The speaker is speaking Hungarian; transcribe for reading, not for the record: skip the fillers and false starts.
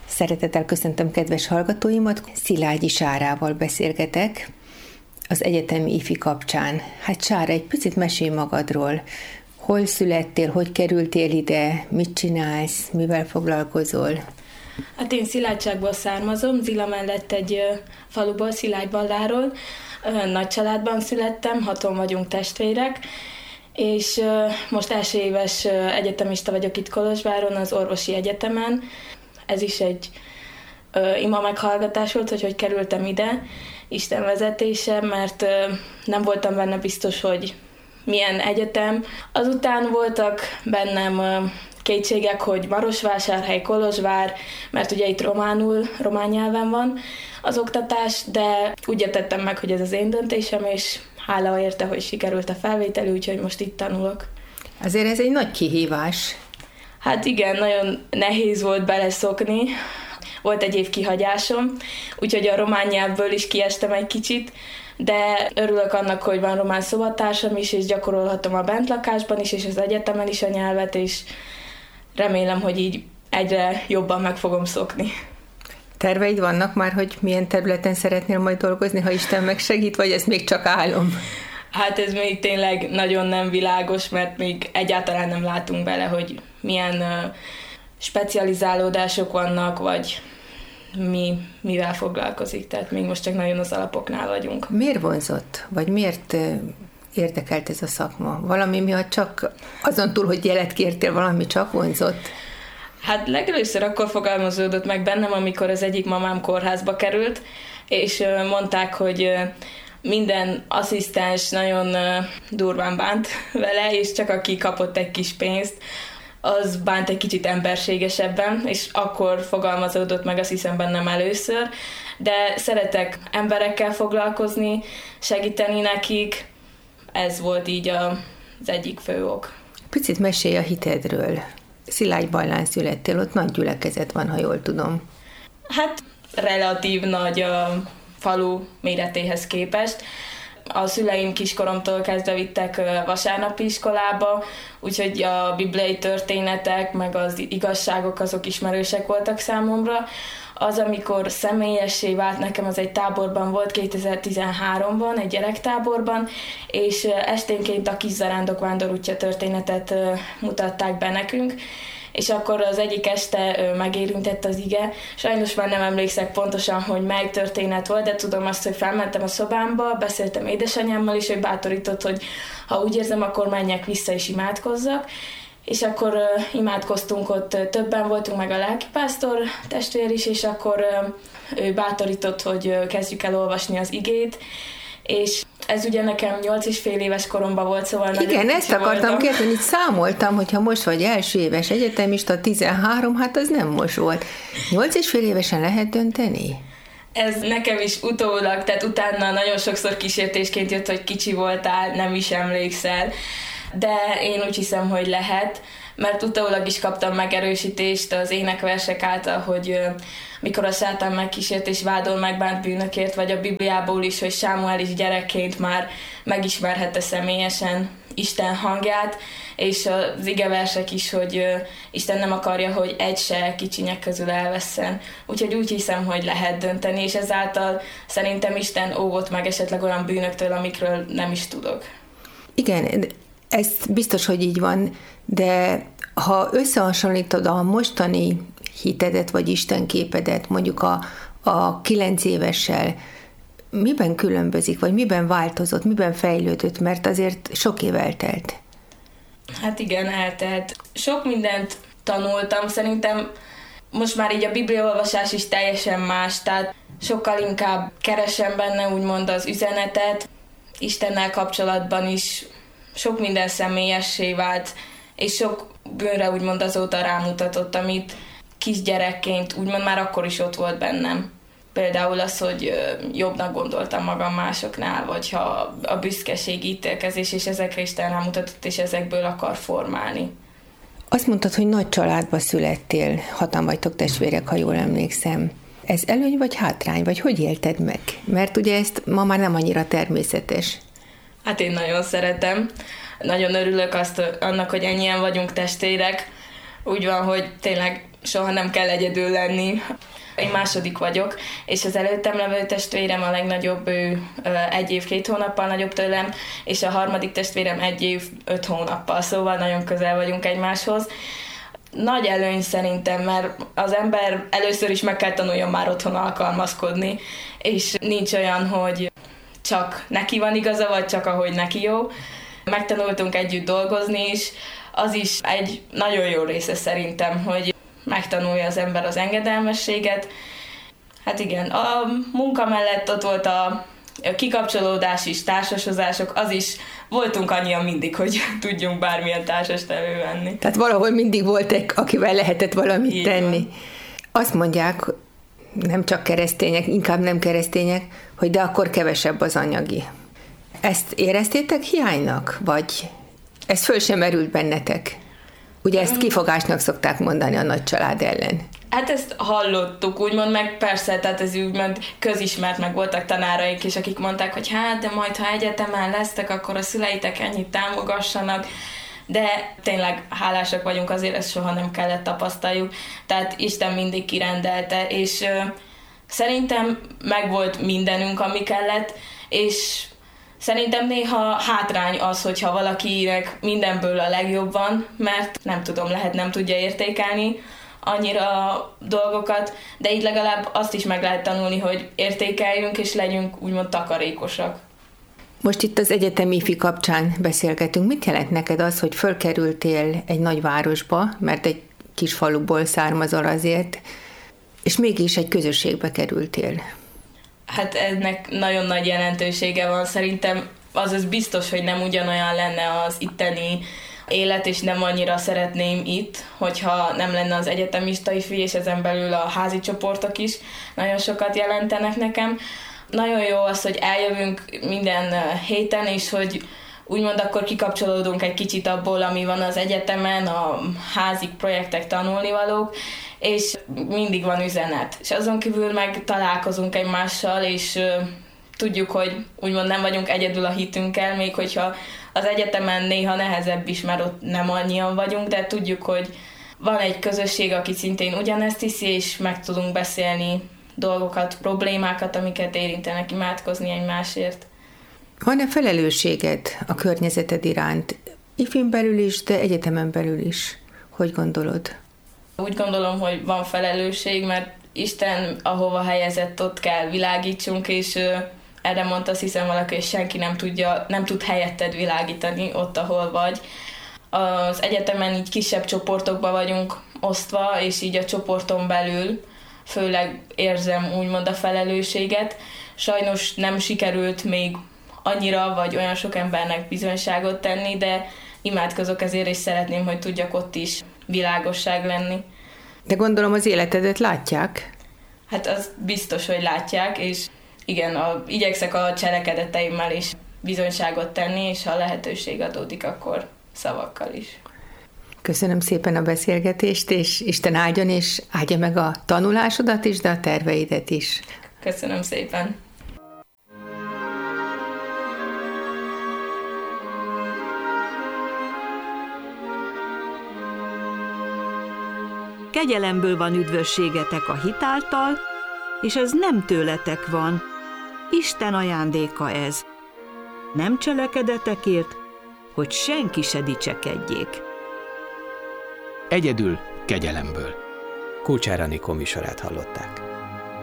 Szeretettel köszöntöm kedves hallgatóimat, Szilágyi Sárával beszélgetek az egyetemi ifi kapcsán. Hát Sára, egy picit mesélj magadról. Hol születtél, hogy kerültél ide, mit csinálsz, mivel foglalkozol? Hát én Szilágyságból származom, Zila mellett egy faluból, Szilágyvalláról. Nagy családban születtem, 6-an vagyunk testvérek, és most első éves egyetemista vagyok itt Kolozsváron, az orvosi egyetemen. Ez is egy ima meghallgatás volt, hogy kerültem ide, Isten vezetése, mert nem voltam benne biztos, hogy milyen egyetem. Azután voltak bennem kétségek, hogy Marosvásárhely, Kolozsvár, mert ugye itt román nyelven van az oktatás, de úgy értettem meg, hogy ez az én döntésem, és hála érte, hogy sikerült a felvételi, úgyhogy most itt tanulok. Azért ez egy nagy kihívás. Hát igen, nagyon nehéz volt beleszokni. Volt egy év kihagyásom, úgyhogy a román nyelvből is kiestem egy kicsit, de örülök annak, hogy van román szobatársam is, és gyakorolhatom a bentlakásban is, és az egyetemen is a nyelvet, és remélem, hogy így egyre jobban meg fogom szokni. Terveid vannak már, hogy milyen területen szeretnél majd dolgozni, ha Isten megsegít, vagy ez még csak álom? Hát ez még tényleg nagyon nem világos, mert még egyáltalán nem látunk bele, hogy milyen specializálódások vannak, vagy mivel foglalkozik, tehát még most csak nagyon az alapoknál vagyunk. Miért vonzott, vagy miért érdekelt ez a szakma? Valami miatt csak azon túl, hogy jelet kértél, valami csak vonzott? Hát legelőször akkor fogalmazódott meg bennem, amikor az egyik mamám kórházba került, és mondták, hogy minden asszisztens nagyon durván bánt vele, és csak aki kapott egy kis pénzt, az bánt egy kicsit emberségesebben, és akkor fogalmazódott meg, azt hiszem bennem először, de szeretek emberekkel foglalkozni, segíteni nekik, ez volt így az egyik fő ok. Picit mesélj a hitedről. Szilágyvallán születtél, ott nagy gyülekezet van, ha jól tudom. Hát relatív nagy a falu méretéhez képest. A szüleim kiskoromtól kezdve vittek vasárnapi iskolába, úgyhogy a bibliai történetek, meg az igazságok azok ismerősek voltak számomra. Az, amikor személyessé vált nekem, az egy táborban volt 2013-ban, egy gyerektáborban, és esténként a Kis Zarándok vándorútja történetet mutatták be nekünk, és akkor az egyik este megérintett az ige. Sajnos már nem emlékszek pontosan, hogy mely történet volt, de tudom azt, hogy felmentem a szobámba, beszéltem édesanyámmal is, hogy bátorított, hogy ha úgy érzem, akkor menjek vissza és imádkozzak. És akkor imádkoztunk, ott többen voltunk, meg a lelkipásztor testvér is, és akkor ő bátorított, hogy kezdjük el olvasni az igét, és ez ugye nekem 8,5 éves koromban volt, szóval igen, ezt akartam kérdezni, itt számoltam, hogyha most vagy első éves egyetemista, 13, hát az nem most volt. 8,5 évesen lehet dönteni? Ez nekem is utólag, tehát utána nagyon sokszor kísértésként jött, hogy kicsi voltál, nem is emlékszel, de én úgy hiszem, hogy lehet, mert utólag is kaptam megerősítést az énekversek által, hogy mikor a sátán megkísért és vádol megbánt bűnökért, vagy a Bibliából is, hogy Sámuel is gyerekként már megismerhette személyesen Isten hangját, és az igeversek is, hogy Isten nem akarja, hogy egy se kicsinyek közül elvesszen. Úgyhogy úgy hiszem, hogy lehet dönteni, és ezáltal szerintem Isten óvott meg esetleg olyan bűnöktől, amikről nem is tudok. Igen, ez biztos, hogy így van, de ha összehasonlítod a mostani hitedet vagy istenképedet mondjuk a 9 évessel, miben különbözik, vagy miben változott, miben fejlődött, mert azért sok év eltelt? Hát igen, eltelt. Sok mindent tanultam, szerintem most már így a bibliaolvasás is teljesen más, tehát sokkal inkább keresem benne úgymond az üzenetet, Istennel kapcsolatban is sok minden személyessé vált, és sok bűnre úgymond azóta rámutatott, amit kisgyerekként úgymond már akkor is ott volt bennem. Például az, hogy jobbnak gondoltam magam másoknál, vagy ha a büszkeség, ítélkezés, és ezekre Isten rámutatott, és ezekből akar formálni. Azt mondtad, hogy nagy családba születtél, 6-an vagytok testvérek, ha jól emlékszem. Ez előny vagy hátrány, vagy hogy élted meg? Mert ugye ezt ma már nem annyira természetes. Hát én nagyon szeretem. Nagyon örülök annak, hogy ennyien vagyunk testvérek. Úgy van, hogy tényleg soha nem kell egyedül lenni. Én második vagyok, és az előttem levő testvérem a legnagyobb, ő 1 év 2 hónappal nagyobb tőlem, és a harmadik testvérem 1 év 5 hónappal, szóval nagyon közel vagyunk egymáshoz. Nagy előny szerintem, mert az ember először is meg kell tanuljon már otthon alkalmazkodni, és nincs olyan, hogy csak neki van igaza, vagy csak ahogy neki jó. Megtanultunk együtt dolgozni is, az is egy nagyon jó része szerintem, hogy megtanulja az ember az engedelmességet. Hát igen, a munka mellett ott volt a kikapcsolódás is, társasozások, az is voltunk annyian mindig, hogy tudjunk bármilyen társast elővenni. Tehát valahol mindig volt egy, akivel lehetett valamit így tenni. Van. Azt mondják, nem csak keresztények, inkább nem keresztények, hogy de akkor kevesebb az anyagi. Ezt éreztétek hiánynak? Vagy ez föl sem merült bennetek? Ugye ezt kifogásnak szokták mondani a nagy család ellen. Hát ezt hallottuk, úgymond, meg persze, tehát ez úgymond közismert, meg voltak tanáraink is, akik mondták, hogy hát, de majd, ha egyetemen lesztek, akkor a szüleitek ennyit támogassanak, de tényleg hálásak vagyunk, azért ezt soha nem kellett tapasztaljuk, tehát Isten mindig kirendelte, és szerintem megvolt mindenünk, ami kellett, és szerintem néha hátrány az, hogyha valakinek mindenből a legjobb van, mert nem tudom, lehet nem tudja értékelni annyira a dolgokat, de így legalább azt is meg lehet tanulni, hogy értékeljünk és legyünk úgymond takarékosak. Most itt az egyetemi ifi kapcsán beszélgetünk. Mit jelent neked az, hogy fölkerültél egy nagy városba, mert egy kis faluból származol azért, és mégis egy közösségbe kerültél? Hát ennek nagyon nagy jelentősége van. Szerintem az biztos, hogy nem ugyanolyan lenne az itteni élet, és nem annyira szeretném itt, hogyha nem lenne az egyetemista ifi, és ezen belül a házi csoportok is nagyon sokat jelentenek nekem. Nagyon jó az, hogy eljövünk minden héten, és hogy úgymond akkor kikapcsolódunk egy kicsit abból, ami van az egyetemen, a házi projektek, tanulnivalók, és mindig van üzenet. És azon kívül meg találkozunk egymással, és tudjuk, hogy úgymond nem vagyunk egyedül a hitünkkel, még hogyha az egyetemen néha nehezebb is, mert ott nem annyian vagyunk, de tudjuk, hogy van egy közösség, aki szintén ugyanezt hiszi, és meg tudunk beszélni dolgokat, problémákat, amiket érintenek, imádkozni egymásért. Van-e felelősséged a környezeted iránt? Ifin belül is, de egyetemen belül is. Hogy gondolod? Úgy gondolom, hogy van felelősség, mert Isten ahova helyezett, ott kell világítsunk, és erre mondta, azt hiszem valaki, hogy senki nem tud helyetted világítani ott, ahol vagy. Az egyetemen így kisebb csoportokba vagyunk osztva, és így a csoporton belül főleg érzem úgymond a felelősséget. Sajnos nem sikerült még annyira, vagy olyan sok embernek bizonyságot tenni, de imádkozok ezért, és szeretném, hogy tudjak ott is világosság lenni. De gondolom az életedet látják? Hát az biztos, hogy látják, és igen, igyekszek a cselekedeteimmel is bizonyságot tenni, és ha lehetőség adódik, akkor szavakkal is. Köszönöm szépen a beszélgetést, és Isten áldjon, és áldja meg a tanulásodat is, de a terveidet is. Köszönöm szépen. Kegyelemből van üdvösségetek a hit által, és ez nem tőletek van. Isten ajándéka ez. Nem cselekedetekért, hogy senki se dicsekedjék. Egyedül kegyelemből. Kulcsár Anikó műsorát hallották.